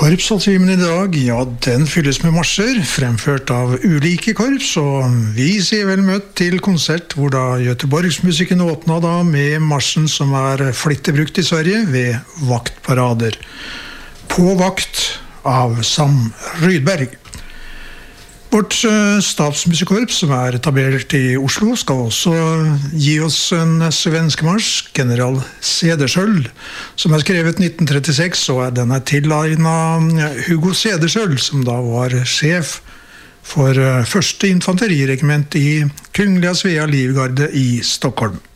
Korpshalvtimen I dag, ja, den fylles med marsjer, fremført av ulike korps, og vi sier vel møtt til konsert hvor da Göteborgsmusikken åpnet da med marsjen som flittig brukt I Sverige ved vaktparader. På vakt av Sam Rydberg. Vårt stabsmusikkorps som etablert I Oslo skal også gi oss en svensk marsj, General Cederschiöld, som skrevet 1936, og den tillegnet Hugo Cederschiöld, som da var sjef for første infanteriregiment I Kungliga Svea Livgarde I Stockholm.